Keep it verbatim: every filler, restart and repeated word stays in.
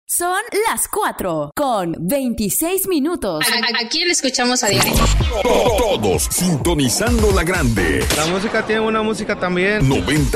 Son las cuatro con veintiséis minutos. ¿A, a quién le escuchamos a diario? Todos sintonizando la grande. La música tiene una música también. noventa